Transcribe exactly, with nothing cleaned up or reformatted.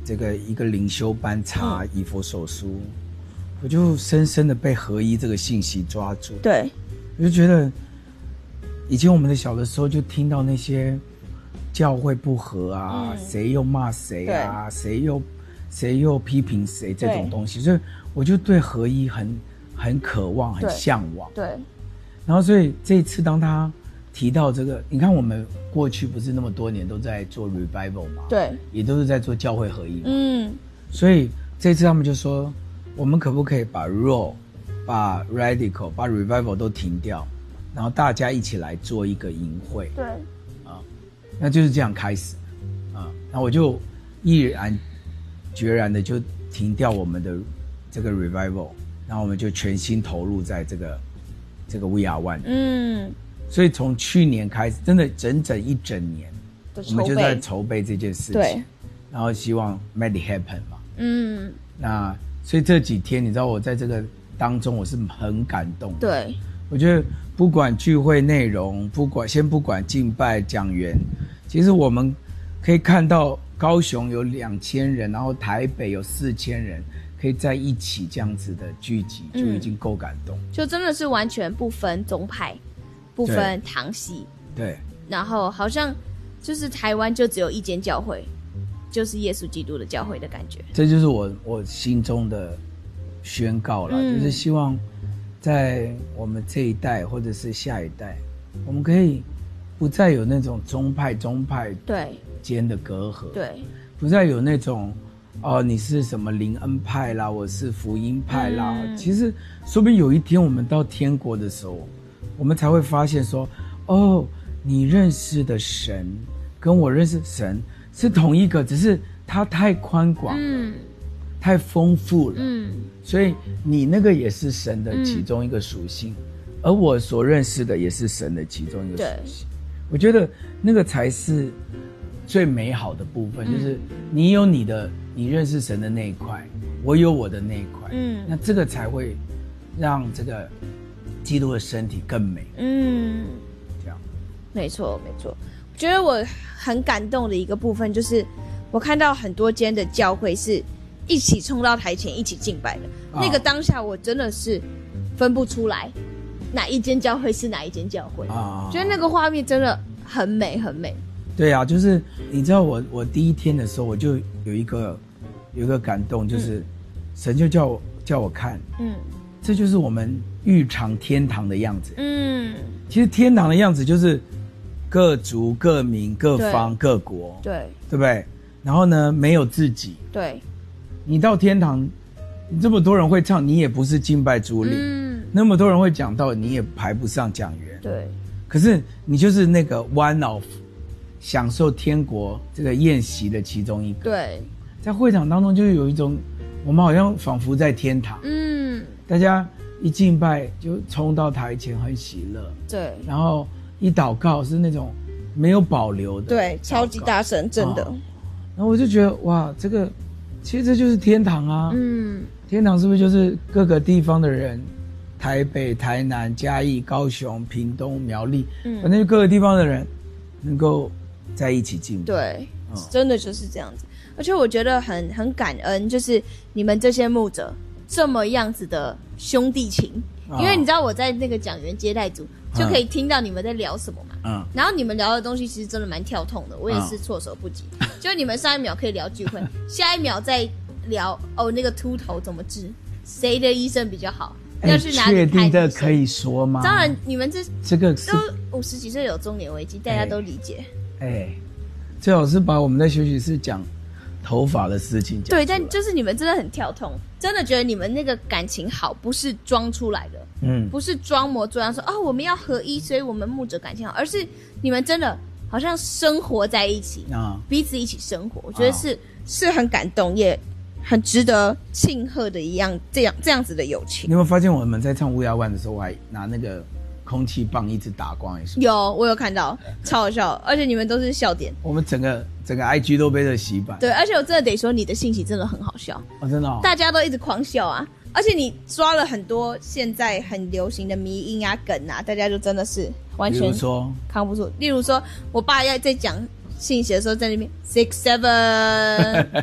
这个一个灵修班查以弗所书、嗯，我就深深的被合一这个信息抓住。 对， 我就觉得以前我们的小的时候就听到那些教会不和啊，谁、嗯、又骂谁啊，谁又谁又批评谁这种东西，所以我就对合一很很渴望，很向往。 对， 然后所以这一次当他提到这个，你看我们过去不是那么多年都在做 revival 嘛， 对， 也都是在做教会合一嘛， 嗯， 所以这次他们就说，我们可不可以把 raw、把 radical、把 revival 都停掉，然后大家一起来做一个营会， 对， 啊，那就是这样开始，啊，那我就毅然决然的就停掉我们的这个 revival， 然后我们就全心投入在这个这个 We Are One， 嗯。所以从去年开始，真的整整一整年，我们就在筹备这件事情， 对， 然后希望 make it happen 嘛， 嗯， 那所以这几天你知道我在这个当中我是很感动的， 对， 我觉得不管聚会内容，不管先不管敬拜讲员，其实我们可以看到高雄有两千人，然后台北有四千人，可以在一起这样子的聚集，就已经够感动， 嗯，就真的是完全不分宗派。不分堂系， 对， 然后好像就是台湾就只有一间教会，就是耶稣基督的教会的感觉。 这就是我我心中的宣告了，嗯，就是希望在我们这一代或者是下一代，我们可以不再有那种宗派宗派对间的隔阂， 对， 不再有那种哦你是什么灵恩派啦，我是福音派啦，嗯，其实说不定有一天我们到天国的时候。我们才会发现说，哦，你认识的神跟我认识的神是同一个，只是他太宽广了，嗯，太丰富了，嗯，所以你那个也是神的其中一个属性，嗯，而我所认识的也是神的其中一个属性。我觉得那个才是最美好的部分，嗯，就是你有你的，你认识神的那一块，我有我的那一块，嗯，那这个才会让这个。基督的身体更美，嗯，这样， 没错没错。我觉得我很感动的一个部分就是，我看到很多间的教会是一起冲到台前一起敬拜的，哦，那个当下我真的是分不出来哪一间教会是哪一间教会啊，哦，觉得那个画面真的很美很美。 对啊，就是你知道我我第一天的时候我就有一个有一个感动，就是，嗯，神就叫我叫我看，嗯。这就是我们预尝天堂的样子。嗯，其实天堂的样子就是各族、各民、各方、各国， 对， 对不对？然后呢，没有自己。 对， 你到天堂，这么多人会唱，你也不是敬拜主领。嗯，那么多人会讲道，你也排不上讲员。 对， 可是你就是那个 one of 享受天国这个宴席的其中一个。 对， 在会场当中就有一种，我们好像仿佛在天堂。嗯。大家一敬拜就冲到台前，很喜乐。对，然后一祷告是那种没有保留的， 对，超级大声，真的。 哦，然后我就觉得哇，这个其实这就是天堂啊。嗯，天堂是不是就是各个地方的人，台北、台南、嘉义、高雄、屏东、苗栗，嗯，反正就各个地方的人能够在一起敬拜。 对，嗯，真的就是这样子。而且我觉得很很感恩，就是你们这些牧者。这么样子的兄弟情，因为你知道我在那个讲员接待组，就可以听到你们在聊什么嘛。嗯，然后你们聊的东西其实真的蛮跳痛的，我也是措手不及。嗯，就你们上一秒可以聊聚会，下一秒再聊哦那个秃头怎么治，谁的医生比较好，要去哪里看医生。 确定的可以说吗？ 当然，你们这这个都五十几岁有中年危机，大家都理解。 哎，欸，最好是把我们在休息室讲头发的事情讲。 对，但就是你们真的很跳痛。真的觉得你们那个感情好，不是装出来的，嗯，不是装模作样说哦我们要合一，所以我们牧者感情好，而是你们真的好像生活在一起啊，彼此一起生活，我觉得是，啊，是很感动，也很值得庆贺的一样，这样这样子的友情。 你有没有发现我们在唱《乌鸦湾》的时候，我还拿那个空气棒一直打光？ 有，我有看到，超好笑，而且你们都是笑点。 我们整个整个 I G 都被这洗版。 对，而且我真的得说，你的信息真的很好笑。 哦，真的哦。 大家都一直狂笑啊，而且你抓了很多现在很流行的迷因啊、梗啊，大家就真的是完全扛不住。例如说，我爸要在讲信息的时候，在那边 six seven